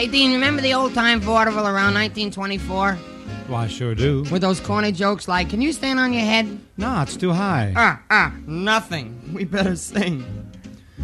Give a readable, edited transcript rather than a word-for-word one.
Hey, Dean, remember the old-time vaudeville around 1924? Well, I sure do. With those corny jokes like, can you stand on your head? No, it's too high. Nothing. We better sing.